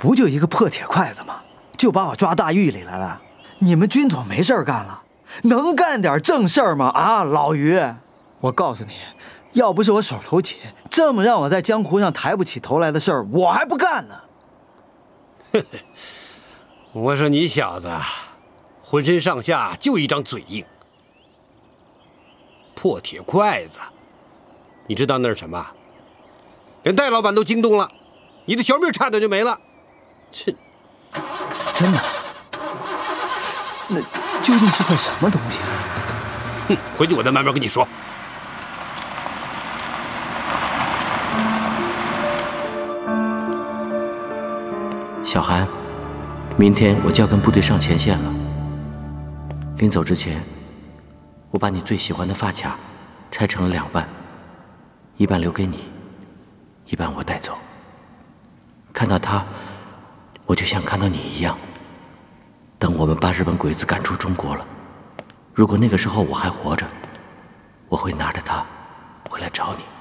不就一个破铁筷子吗？就把我抓大狱里来了。你们军统没事干了，能干点正事儿吗？啊，老于，我告诉你，要不是我手头紧，这么让我在江湖上抬不起头来的事儿，我还不干呢。 我说你小子，浑身上下就一张嘴硬。破铁筷子，你知道那是什么？连戴老板都惊动了，你的小命差点就没了。切， 真的？那究竟是块什么东西？ 哼，回去我再慢慢跟你说。 小韩，明天我就要跟部队上前线了。临走之前，我把你最喜欢的发卡拆成了2半，一半留给你，一半我带走。看到它，我就像看到你一样。等我们把日本鬼子赶出中国了，如果那个时候我还活着，我会拿着它回来找你。